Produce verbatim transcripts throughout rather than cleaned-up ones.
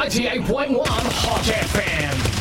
ninety-eight point one Hot F M.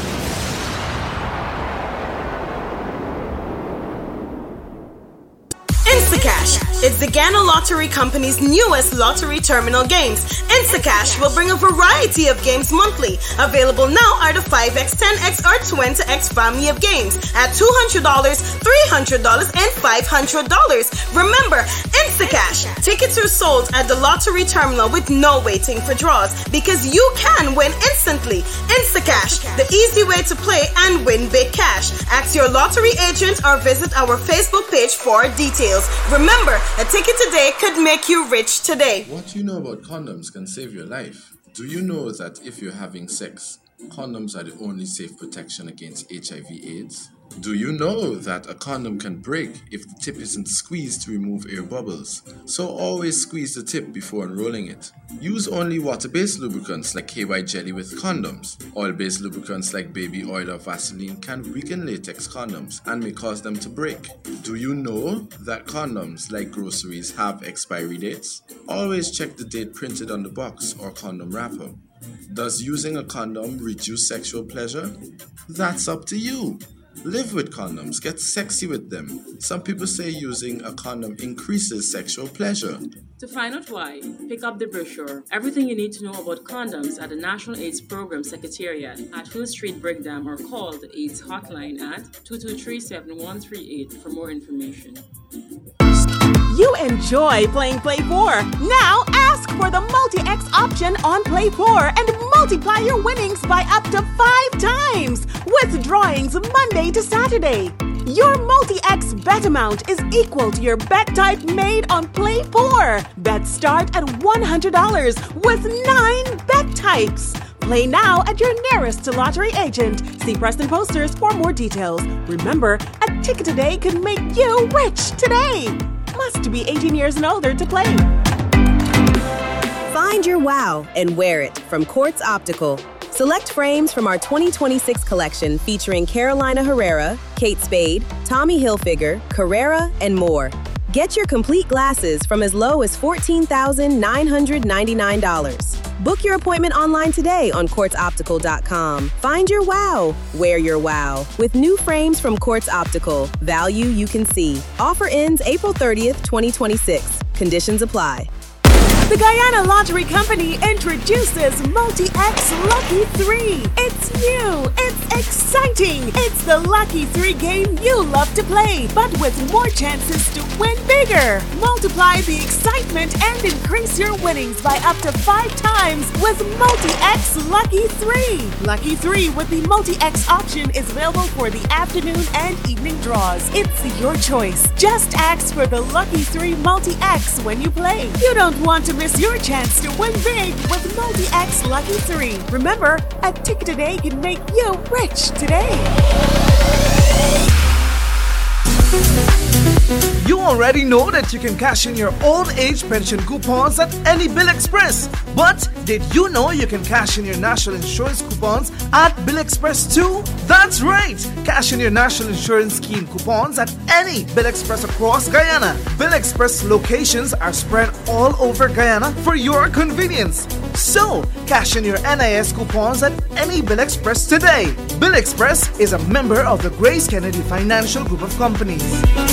Instacash is the Ghana Lottery Company's newest lottery terminal games. Instacash will bring a variety of games monthly. Available now are the five x, ten x, or twenty x family of games at two hundred dollars, three hundred dollars, and five hundred dollars. Remember, Instacash. Tickets are sold at the lottery terminal with no waiting for draws because you can win instantly. Instacash, the easy way to play and win big cash. Ask your lottery agent or visit our Facebook page for details. Remember, a ticket today could make you rich today. What you know about condoms can save your life. Do you know that if you're having sex, condoms are the only safe protection against H I V AIDS? Do you know that a condom can break if the tip isn't squeezed to remove air bubbles? So always squeeze the tip before unrolling it. Use only water-based lubricants like K Y Jelly with condoms. Oil-based lubricants like baby oil or Vaseline can weaken latex condoms and may cause them to break. Do you know that condoms, like groceries, have expiry dates? Always check the date printed on the box or condom wrapper. Does using a condom reduce sexual pleasure? That's up to you. Live with condoms. Get sexy with them. Some people say using a condom increases sexual pleasure. To find out why, pick up the brochure, Everything You Need to Know About Condoms at the National AIDS Program Secretariat at Hill Street, Brickdam, or call the AIDS hotline at two two three, seven one three eight for more information. You enjoy playing Play four. Now ask for the Multi-X option on Play four and multiply your winnings by up to five times with drawings Monday to Saturday. Your Multi-X bet amount is equal to your bet type made on Play four. Bets start at one hundred dollars with nine bet types. Play now at your nearest lottery agent. See Preston Posters for more details. Remember, a ticket today can make you rich today. Must be eighteen years and older to play. Find your wow and wear it from Quartz Optical. Select frames from our twenty twenty-six collection featuring Carolina Herrera, Kate Spade, Tommy Hilfiger, Carrera, and more. Get your complete glasses from as low as fourteen thousand nine hundred ninety-nine dollars. Book your appointment online today on quartz optical dot com. Find your wow, wear your wow. With new frames from Quartz Optical, value you can see. Offer ends April thirtieth, twenty twenty-six. Conditions apply. The Guyana Lottery Company introduces Multi-X Lucky three. It's new. It's exciting. It's the Lucky three game you love to play, but with more chances to win bigger. Multiply the excitement and increase your winnings by up to five times with Multi-X Lucky three. Lucky three with the Multi-X option is available for the afternoon and evening draws. It's your choice. Just ask for the Lucky three Multi-X when you play. You don't want to miss your chance to win big with Multi-X Lucky three. Remember, a ticket today can make you rich today. You already know that you can cash in your old age pension coupons at any Bill Express. But did you know you can cash in your national insurance coupons at Bill Express too? That's right! Cash in your national insurance scheme coupons at any Bill Express across Guyana. Bill Express locations are spread all over Guyana for your convenience. So, cash in your N I S coupons at any Bill Express today. Bill Express is a member of the Grace Kennedy Financial Group of Companies.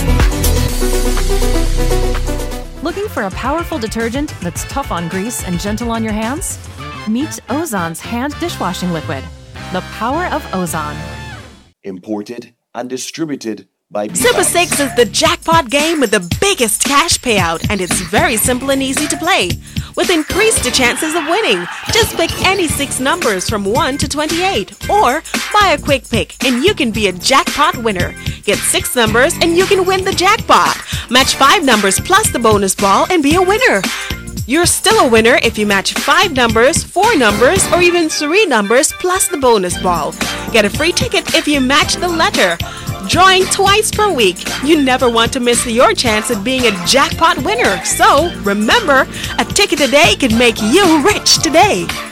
Looking for a powerful detergent that's tough on grease and gentle on your hands? Meet Ozon's hand dishwashing liquid. The power of Ozon. Imported and distributed by Super six is the jackpot game with the biggest cash payout, and it's very simple and easy to play. With increased chances of winning, just pick any six numbers from one to twenty-eight, or buy a quick pick and you can be a jackpot winner. Get six numbers and you can win the jackpot. Match five numbers plus the bonus ball and be a winner. You're still a winner if you match five numbers, four numbers, or even three numbers plus the bonus ball. Get a free ticket if you match the letter. Drawing twice per week. You never want to miss your chance at being a jackpot winner. So, remember, a ticket today can make you rich today.